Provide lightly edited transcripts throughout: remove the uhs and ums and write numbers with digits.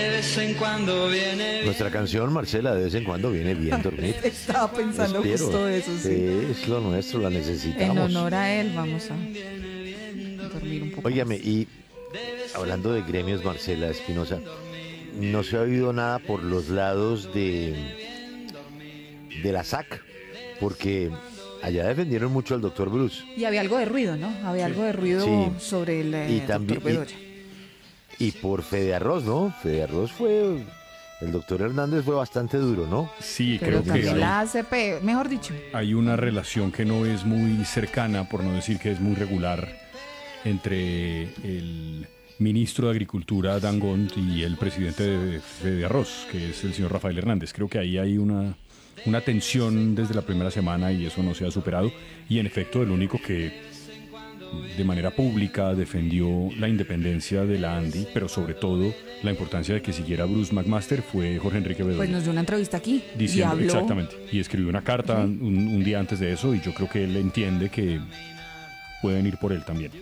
Nuestra canción, Marcela, de vez en cuando viene bien dormida. Estaba pensando justo eso, sí. Es lo nuestro, la necesitamos. En honor a él vamos a dormir un poco Óigame, más. y hablando de gremios, Marcela Espinosa, no se ha oído nada por los lados de la SAC, porque allá defendieron mucho al doctor Bruce. Y había algo de ruido, ¿no? Había algo de ruido Sí. sobre el Y también, doctor Bedoya. y por Fede Arroz, ¿no? Fede Arroz fue... El doctor Hernández fue bastante duro, ¿no? Sí, Pero creo que también la ACP, mejor dicho. hay una relación que no es muy cercana, por no decir que es muy regular, entre el ministro de Agricultura, Dan Gont, y el presidente de Fede Arroz, que es el señor Rafael Hernández. Creo que ahí hay una tensión desde la primera semana y eso no se ha superado. Y en efecto, el único que de manera pública defendió la independencia de la ANDI, pero sobre todo la importancia de que siguiera Bruce McMaster, fue Jorge Enrique Bedoya. Pues nos dio una entrevista aquí y habló. Exactamente, y escribió una carta un día antes de eso, y yo creo que él entiende que pueden ir por él también.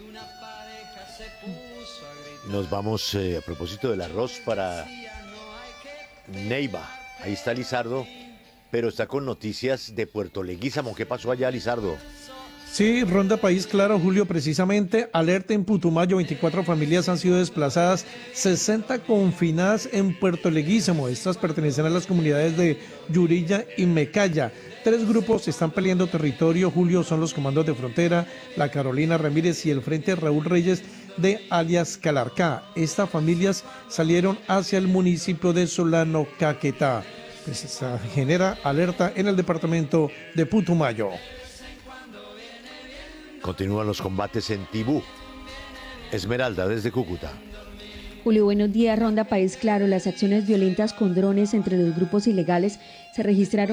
Nos vamos, a propósito del arroz, para Neiva. Ahí está Lizardo, pero está con noticias de Puerto Leguízamo. ¿Qué pasó allá, Lizardo? Sí, Ronda País Claro, Julio, precisamente, alerta en Putumayo, 24 familias han sido desplazadas, 60 confinadas en Puerto Leguízamo. Estas pertenecen a las comunidades de Yurilla y Mecaya. 3 grupos están peleando territorio, Julio, son los comandos de frontera, la Carolina Ramírez y el Frente Raúl Reyes de alias Calarcá. Estas familias salieron hacia el municipio de Solano, Caquetá. Pues se genera alerta en el departamento de Putumayo. Continúan los combates en Tibú. Esmeralda, desde Cúcuta. Julio, buenos días. Ronda País Claro. Las acciones violentas con drones entre los grupos ilegales se registraron